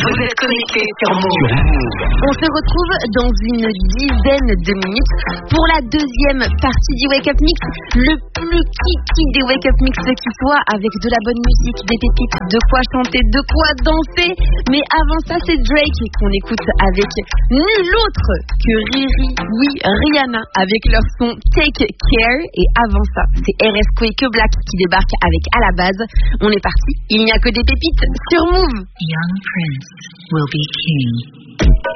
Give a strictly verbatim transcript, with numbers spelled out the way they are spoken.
Vous êtes connectés sur Move. On se retrouve dans une dizaine de minutes pour la deuxième partie du Wake Up Mix, le plus kiki des Wake Up Mix qui soit, avec de la bonne musique, des pépites, de quoi chanter, de quoi danser. Mais avant ça, c'est Drake qu'on écoute avec nul autre que Riri, oui, Rihanna, avec leur son Take Care. Et avant ça, c'est R S Q et Que Black qui débarque avec À la base. On est parti, il n'y a que des pépites sur Move. Young Prince will be king.